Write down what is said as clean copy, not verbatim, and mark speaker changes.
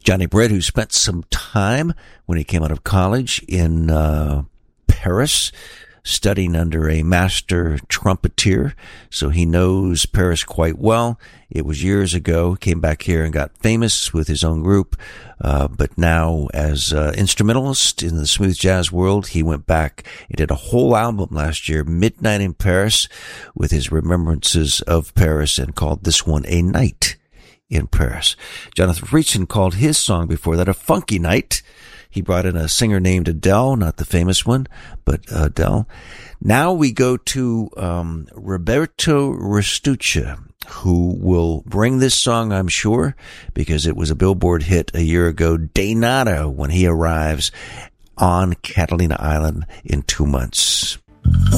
Speaker 1: Johnny Britt, who spent some time when he came out of college in Paris, studying under a master trumpeter, so he knows Paris quite well. It was years ago, came back here and got famous with his own group, but now as instrumentalist in the smooth jazz world, he went back and did a whole album last year, Midnight in Paris, with his remembrances of Paris, and called this one A Night in Paris. Jonathan Freedson called his song before that A Funky Night. He brought in a singer named Adele, not the famous one, but Adele. Now we go to Roberto Restuccia, who will bring this song, I'm sure, because it was a Billboard hit a year ago, Day Nada, when he arrives on Catalina Island in 2 months.